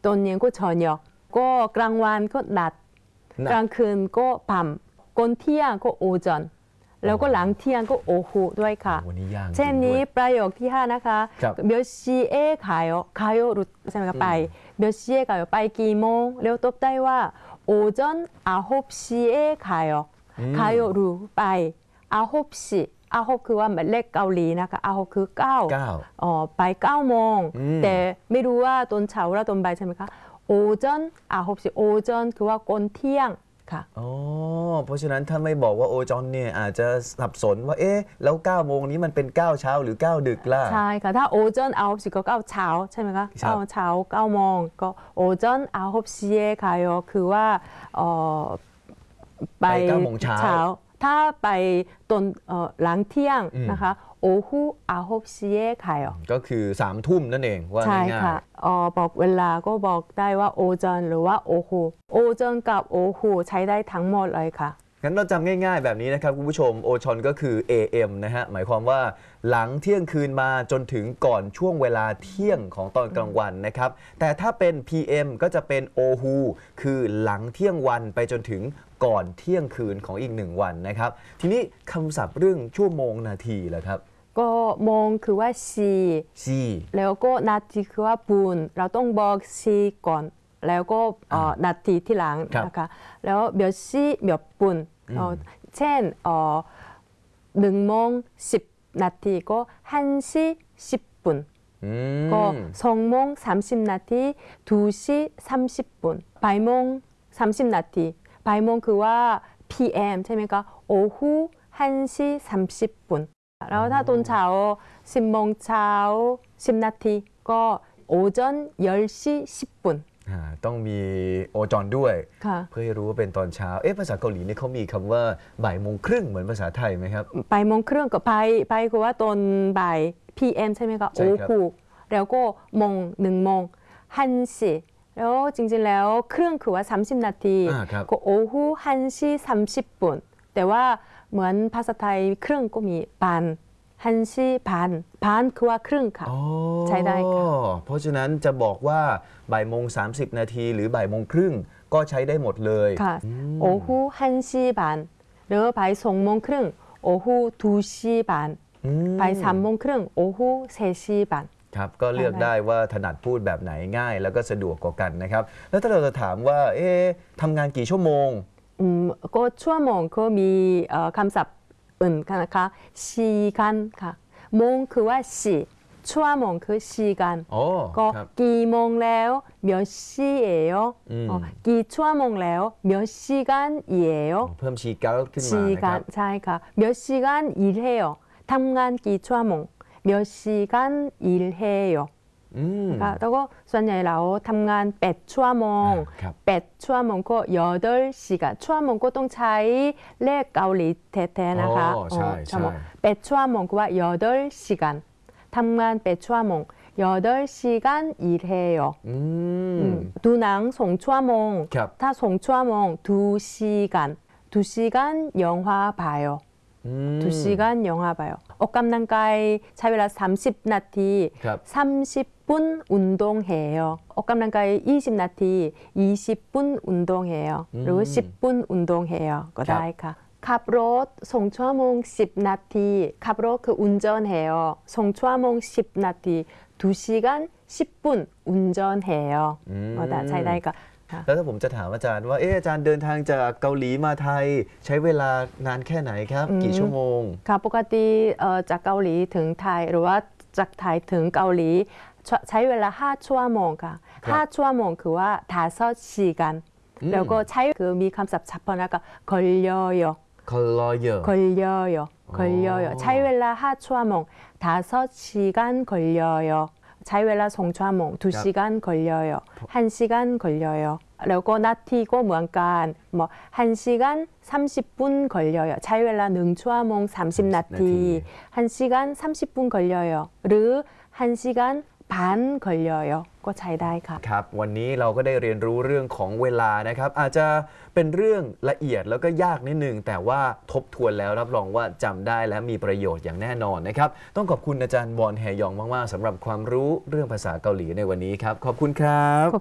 ตอนเย็นก็저녁ก็กลางวันก็นัดกลางคืนก็밤ก่อนเที่ยงก็โอจอนแล้วก็หลังเที่ยงก็โอหูด้วยค่ะเช่นนี้ประโยคที่5นะคะ몇 시에 가요รู้ใช่ไหมคะไป몇 시에 가요ไปกี่โมงแล้วตอบได้ว่า오전 9시에 가요รู้ไป9시คือว่าเลขเกาหลีนะคะ9คือ9ไป9โมงแต่ไม่รู้ว่าตอนเช้าหรือตอนบ่ายใช่ไหมคะ오전 9시โอจอนคือว่าก่อนเที่ยงค่ะเพราะฉะนั้นถ้าไม่บอกว่าโอจอนเนี่ยอาจจะสับสนว่าแล้ว9โมงนี้มันเป็น9เช้าหรือ9ดึกล่ะใช่ค่ะถ้าโอจอน9시ก็9เช้าใช่ไหมคะ9เช้า9โมงก็โอจอน9시에 가요คือว่าไป9โมงเช้าถ้าไปตอนหลังเที่ยงนะคะโอหู9시에 가요 ก็คือ3ทุ่มนั่นเองว่าง่ายๆใช่ค่ะบอกเวลาก็บอกได้ว่าโอจอนหรือว่าโอหูโอจอนกับโอหูใช้ได้ทั้งหมดเลยค่ะงั้นเราจำง่ายๆแบบนี้นะครับคุณผู้ชมโอชอนก็คือ AM นะฮะหมายความว่าหลังเที่ยงคืนมาจนถึงก่อนช่วงเวลาเที่ยงของตอนกลางวันนะครับแต่ถ้าเป็น PM ก็จะเป็นโอฮูคือหลังเที่ยงวันไปจนถึงก่อนเที่ยงคืนของอีก1วันนะครับทีนี้คำศัพท์เรื่องชั่วโมงนาทีล่ะครับก็โมงคือว่าชีแล้วก็นาทีคือว่าปุนเราต้องบอกชีก่อนแล้วก็นาทีที่หลังนะคะแล้วเดี๋ยวชีเดี๋ยวปุนเช่น1โมง10นาทีก็1시10분ก็2โมง30นาที2시30분บ่ายโมง30นาทีบ่ายโมงคือว่า PM ใช่ไหมคะโอหู1시 30분แล้วถ้าตอนเช้า10โมงเช้า10นาทีก็โอจอน10시 10분 ต้องมีโอจอนด้วยเพื่อให้รู้ว่าเป็นตอนเช้าภาษาเกาหลีนี่เขามีคำว่าบ่ายโมงครึ่งเหมือนภาษาไทยไหมครับบ่ายโมงครึ่งกับไปคือว่าตอนบ่าย PM ใช่ไหมคะโอหูแล้วก็โมง1โมง1시แล้วจริงๆแล้วครึ่งคือว่า30นาทีก็โอหู1시 30분แต่ว่าเหมือนภาษาไทยครึ่งก็มี1시 반คือว่าครึ่งค่ะใช้ได้ค่ะเพราะฉะนั้นจะบอกว่าบ่ายโมง30นาทีหรือบ่ายโมงครึ่งก็ใช้ได้หมดเลยค่ะโอหู1시 반หรือบ่าย2โมงครึ่งโอหู2시 반บ่าย3โมงครึ่งโอหู3시 반 ครับก็เลือกได้ว่าถนัดพูดแบบไหนง่ายแล้วก็สะดวกกว่ากันนะครับแล้วถ้าเราจะถามว่าทำงานกี่ชั่วโมงก็ชั่วโมงก็มีคำศัพท์อื่นนะคะชีกันค่ะโมงคือว่าชีชั่วโมงคือชีกันก็กี่โมงแล้ว몇 시예요กี่ชั่วโมงแล้ว몇 시간이에요 เพิ่มชีกันขึ้นมานะครับใช่ค่ะ몇 시간 일해요ทำงานกี่ชั่วโมง몇 시간 일해요แล้วก็ส่วนใหญ่เราทำงาน8ชั่วโมง8ชั่วโมงก็8시간ชั่วโมงก็ต้องใช้เลขเกาหลีแท้ๆนะคะใช่ 8ชั่วโมงก็ว่า8시간ทำงาน8ชั่วโมง8시간 일해요ดูหนัง2ชั่วโมงถ้า2ชั่วโมง2시간 영화 봐요 2시간 영화 봐요. 옷감랑가에 차이라 30나티 30분 운동해요. 옷감랑가에 20나티 20분 운동해요. 그리고 10분 운동해요.ก็ได้ค่ะขับรถ2ชั่วโมง10นาทีขับรถคือ운전해요. 2ชั่วโมง10นาที 2시간 10분 운전해요. ก็ได้ใช้ได้ค่ะแล้วถ้าผมจะถามอาจารย์ว่าอาจารย์เดินทางจากเกาหลีมาไทยใช้เวลานานแค่ไหนครับกี่ชั่วโมงค่ะปกติจากเกาหลีถึงไทยหรือว่าจากไทยถึงเกาหลีใช้เวลา5ชั่วโมงค่ะ5ชั่วโมงคือว่า5시간แล้วก็ใช้คือมีคำศัพท์เฉพาะนะคะ걸려요ใช้เวลา5ชั่วโมง5시간 걸려요ใช้เวลา2ชั่วโมง2시간 걸려요 1시간 걸려요 แล้วก็นาทีก็เหมือนกัน1시간 30분 걸려요 ใช้เวลา1ชั่วโมง30นาที1시간 30분 걸려요 หรือ1시간 반 걸려요 ก็ใช้ได้ค่ะครับวันนี้เราก็ได้เรียนรู้เรื่องของเวลานะครับอาจจะเป็นเรื่องละเอียดแล้วก็ยากนิดนึงแต่ว่าทบทวนแล้วรับรองว่าจำได้และมีประโยชน์อย่างแน่นอนนะครับต้องขอบคุณอาจารย์วอนแฮยองมากๆสำหรับความรู้เรื่องภาษาเกาหลีในวันนี้ครับขอบคุณครับ